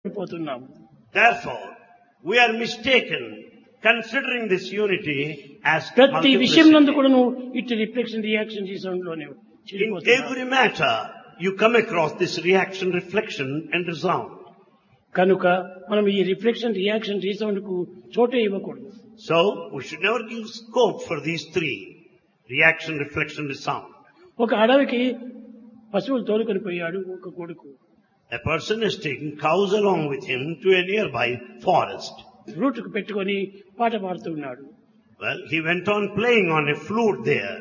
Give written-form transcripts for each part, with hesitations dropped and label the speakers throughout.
Speaker 1: పోతున్నాము.
Speaker 2: Therefore, we are mistaken considering this unity as
Speaker 1: ప్రతి విషయం నందు
Speaker 2: multiplicity.
Speaker 1: కూడాను ఇటు రిఫ్లెక్షన్ రియాక్షన్ లోనే
Speaker 2: In every matter, you come across this reaction, reflection and resound.
Speaker 1: కనుక మనం ఈ రిఫ్లెక్షన్ రియాక్షన్ రీసౌండ్ కు చోటే ఇవ్వకూడదు.
Speaker 2: So, we should never give scope for these three: reaction, reflection, resound.
Speaker 1: ఒక అడవికి పశువులు తోలుకొని పోయాడు ఒక కొడుకు.
Speaker 2: A person is taking cows along with him to a nearby forest.
Speaker 1: రూటుకు పెట్టుకొని పాట పాడుతున్నాడు.
Speaker 2: Well, he went on playing on a flute there.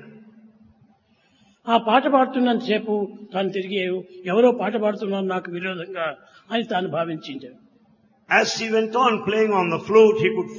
Speaker 1: ఆ పాట పాడుతున్నంత సేపు తాను తిరిగి ఎవరో పాట పాడుతున్నాను నాకు విరోధంగా అని తాను భావించాడు.
Speaker 2: As he went on playing on the flute,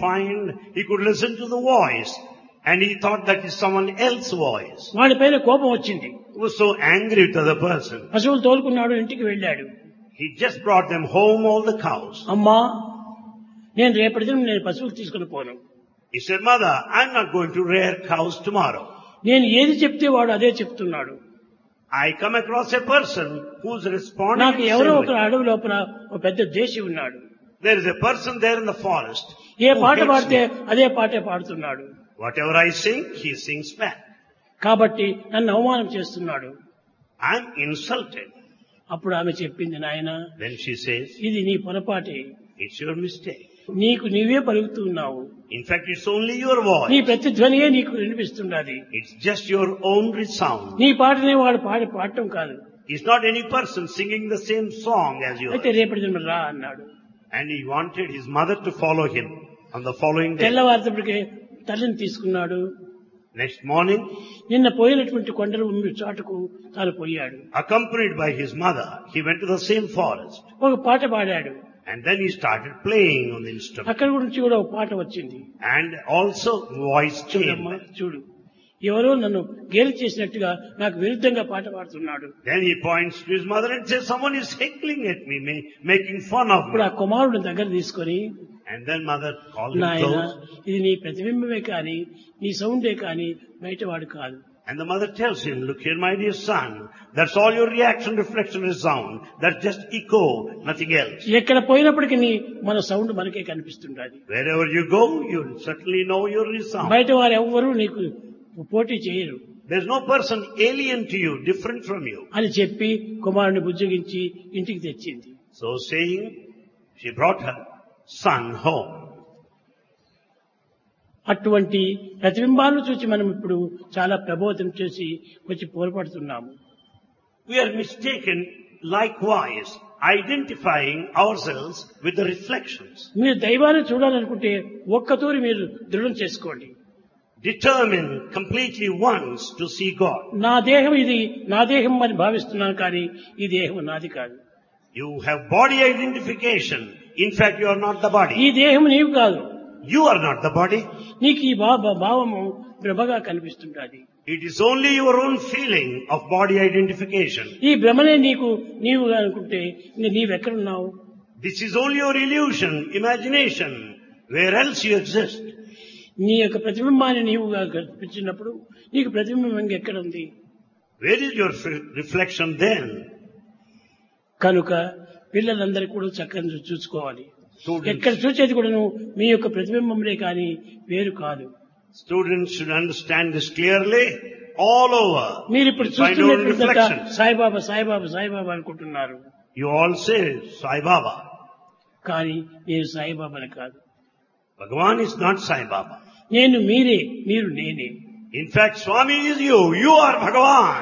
Speaker 2: he could listen to the voice, and he thought that is someone else's voice.
Speaker 1: వాడి పైన కోపం వచ్చింది.
Speaker 2: He was so angry with the other person.
Speaker 1: పశువులు తోలుకున్నాడు, ఇంటికి వెళ్ళాడు.
Speaker 2: He just brought them home, all the cows.
Speaker 1: అమ్మా, నేను రేపటి దినం నేను పశువులు తీసుకుని పోను.
Speaker 2: He said, Mother, I'm not going to rear cows tomorrow.
Speaker 1: నేను ఏది చెప్తే వాడు అదే చెప్తున్నాడు.
Speaker 2: I come across a person who's responding
Speaker 1: నాకు
Speaker 2: the
Speaker 1: ఎవరో
Speaker 2: same
Speaker 1: ఒక
Speaker 2: way.
Speaker 1: అడవి లోపల ఒక పెద్ద దేశి ఉన్నాడు.
Speaker 2: There is a person there in the forest.
Speaker 1: A
Speaker 2: who
Speaker 1: పాట
Speaker 2: hates
Speaker 1: పాడితే
Speaker 2: me.
Speaker 1: అదే పాటే పాడుతున్నాడు.
Speaker 2: Whatever I sing, he sings back.
Speaker 1: కాబట్టి నన్ను అవమానం చేస్తున్నాడు.
Speaker 2: I'm insulted.
Speaker 1: అప్పుడు ఆమె చెప్పింది, నాయన
Speaker 2: Then she says,
Speaker 1: ఇది నీ పొరపాటే,
Speaker 2: it's your mistake.
Speaker 1: నీకు నీవే పలుకుతున్నావు.
Speaker 2: In fact, it's only your
Speaker 1: నీ
Speaker 2: voice.
Speaker 1: ప్రతిధ్వనియే నీకు వినిపిస్తున్నది.
Speaker 2: It's just your own resound.
Speaker 1: నీ పాటనే వాడు పాడటం కాదు.
Speaker 2: It's not any person singing the same song as
Speaker 1: అయితే
Speaker 2: yours.
Speaker 1: రేపటి దినం రా అన్నాడు.
Speaker 2: And he wanted his mother to follow him on the following day.
Speaker 1: తెల్లవారితప్పటికే తల్లిని తీసుకున్నాడు.
Speaker 2: Next morning,
Speaker 1: నిన్న పోయినటువంటి కొండలు చాటుకు తాను పోయాడు.
Speaker 2: accompanied by his mother, he went to the same forest.
Speaker 1: ఒక పాట పాడాడు.
Speaker 2: And then he started playing on the instrument.
Speaker 1: అక్కడ గురించి కూడా ఒక పాట వచ్చింది.
Speaker 2: And also voice
Speaker 1: చూడమ్మా
Speaker 2: came.
Speaker 1: చూడు, ఎవరో నన్ను గేలి చేసినట్టుగా నాకు విరుద్ధంగా పాట పాడుతున్నాడు.
Speaker 2: Then he points to his mother and says, someone is heckling at me, making fun of
Speaker 1: ఇప్పుడు
Speaker 2: me.
Speaker 1: ఆ కుమారుడు దగ్గర తీసుకొని,
Speaker 2: And then mother called him
Speaker 1: నాయన
Speaker 2: close.
Speaker 1: ఇది నీ ప్రతిబింబమే కానీ నీ సౌండే కానీ బయటవాడు కాదు.
Speaker 2: And the mother tells him, look here, my dear son, that's all your reaction, reflection, resound. That's just echo, nothing else.
Speaker 1: ఎక్కడ పోయినప్పటికీ మన సౌండ్ మనకే కనిపిస్తుండాలి.
Speaker 2: Wherever you go, you'll certainly know your resound.
Speaker 1: బయట వారు ఎవ్వరూ నీకు పోటీ చేయరు
Speaker 2: There's no person alien to you, different from you.
Speaker 1: అని చెప్పి కుమారుని బుజ్జగించి ఇంటికి తెచ్చింది.
Speaker 2: So saying, she brought her son home.
Speaker 1: అటువంటి ప్రతిబింబాలను చూసి మనం ఇప్పుడు చాలా ప్రభావితం చేసి వచ్చి పోరాడుతున్నాము.
Speaker 2: We are mistaken likewise, identifying ourselves with the reflections.
Speaker 1: మీరు దైవాన్ని చూడాలనుకుంటే ఒక్కతూరి మీరు దృఢం చేసుకోండి.
Speaker 2: Determine completely once to see God.
Speaker 1: నా దేహం ఇది నా దేహం అని భావిస్తున్నాను, కానీ ఈ దేహం నాది కాదు.
Speaker 2: You have body identification. In fact, you are not the
Speaker 1: ఈ
Speaker 2: body.
Speaker 1: దేహం నీవు కాదు.
Speaker 2: You are not the body.
Speaker 1: నీకు ఈ భావము భ్రమగా కనిపిస్తుంటాది.
Speaker 2: It is only your own feeling of body identification.
Speaker 1: ఈ భ్రమనే నీవు అనుకుంటే ఇంక నీవెక్కడున్నావు?
Speaker 2: This is only your illusion, imagination. Where else you exist?
Speaker 1: నీ యొక్క ప్రతిబింబాన్ని నీవుగా కనిపించినప్పుడు నీకు ప్రతిబింబం ఎక్కడ ఉంది?
Speaker 2: Where is your reflection then?
Speaker 1: కనుక పిల్లలందరూ కూడా చక్కగా చూసుకోవాలి.
Speaker 2: Students,
Speaker 1: ఎక్కడ చూసేది కూడాను మీ యొక్క ప్రతిబింబంలే కానీ వేరు కాదు.
Speaker 2: students should understand this clearly. All over,
Speaker 1: మీరు ఇప్పుడు
Speaker 2: you find your
Speaker 1: చూస్తున్నటువంటి
Speaker 2: reflections.
Speaker 1: సాయిబాబా సాయిబాబా సాయిబాబా అనుకుంటున్నారు,
Speaker 2: You all say Sai Baba.
Speaker 1: కానీ నేను సాయిబాబాని కాదు.
Speaker 2: Bhagavan is not Sai Baba.
Speaker 1: నేను మీరే, మీరు నేనే.
Speaker 2: In fact, Swami is you. You are Bhagavan.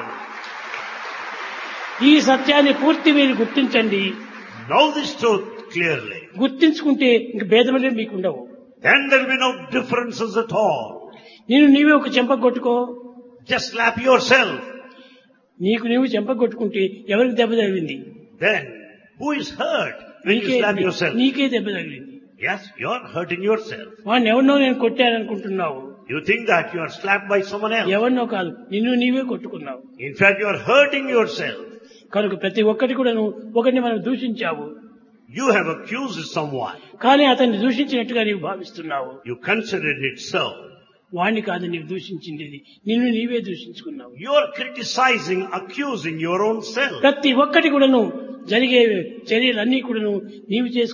Speaker 1: ఈ సత్యాన్ని పూర్తి మీరు గుర్తించండి.
Speaker 2: Know this truth clearly.
Speaker 1: గుర్తించుకుంటే ఇంక భేదములే మీకు ఉండవు.
Speaker 2: Then there will be no differences at all.
Speaker 1: నీవే ఒక చెంప కొట్టుకో.
Speaker 2: Just slap yourself.
Speaker 1: నీవు చెంప కొట్టుకుంటే ఎవరికి దెబ్బ తగిలింది?
Speaker 2: Then, who is hurt when you slap yourself?
Speaker 1: నీకే దెబ్బ తగిలింది.
Speaker 2: Yes, you are hurting yourself.
Speaker 1: వాడిని ఎవరినో నేను కొట్టాననుకుంటున్నావు.
Speaker 2: You think that you are slapped by someone else.
Speaker 1: ఎవరినో కాదు, నీవే కొట్టుకున్నావు.
Speaker 2: In fact, you are hurting yourself.
Speaker 1: కనుక ప్రతి ఒక్కటి కూడా ఒకరిని మనం దూషించావు,
Speaker 2: You have accused someone.
Speaker 1: కానీ అతన్ని దూషించినట్టుగా నీవు భావిస్తున్నావు.
Speaker 2: You considered it so.
Speaker 1: వాణ్ణి కాదు నీవు దూషించింది, నీవే దూషించుకున్నావు.
Speaker 2: You are criticizing, accusing your own self.
Speaker 1: ప్రతి ఒక్కటి కూడాను జరిగే చర్యలన్నీ కూడాను నీవు